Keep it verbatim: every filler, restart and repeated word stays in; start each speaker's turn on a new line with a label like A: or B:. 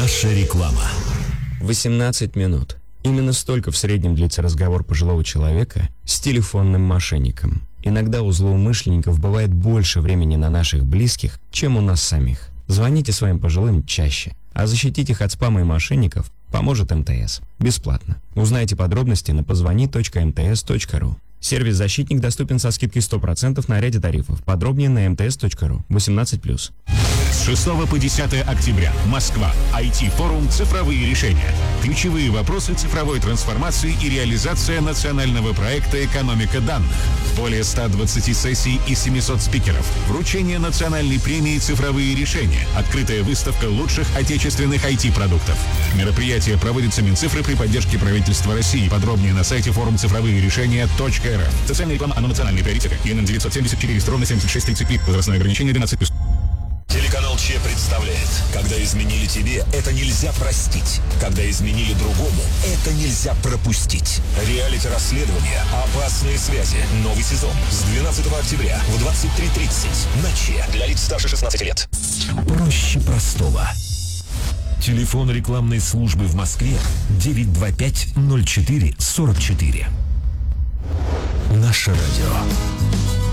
A: Наша реклама.
B: восемнадцать минут. Именно столько в среднем длится разговор пожилого человека с телефонным мошенником. Иногда у злоумышленников бывает больше времени на наших близких, чем у нас самих. Звоните своим пожилым чаще, а защитить их от спама и мошенников поможет эм тэ эс. Бесплатно. Узнайте подробности на позвони точка эм тэ эс точка ру. Сервис «Защитник» доступен со скидкой сто процентов на ряде тарифов. Подробнее на эм тэ эс точка ру. восемнадцать плюс.
A: С шестого по десятое октября. Москва. ай ти-форум «Цифровые решения». Ключевые вопросы цифровой трансформации и реализация национального проекта «Экономика данных». Более ста двадцати сессий и семисот спикеров. Вручение национальной премии «Цифровые решения». Открытая выставка лучших отечественных ай ти-продуктов. Мероприятие проводится Минцифры при поддержке правительства России. Подробнее на сайте форум цифровые решения точка эр эф. Социальная реклама, оно национальный приоритет. ИНН девятьсот семьдесят четыре, ровно семьдесят шесть тридцать три. Возрастное ограничение двенадцать плюс.
C: Телеканал Че представляет. Когда изменили тебе, это нельзя простить. Когда изменили другому, это нельзя пропустить. Реалити-расследование «Опасные связи». Новый сезон с двенадцатого октября в двадцать три тридцать на Че. Для лиц старше шестнадцати лет.
A: Проще простого. Телефон рекламной службы в Москве девять два пять ноль четыре сорок четыре. Наше радио.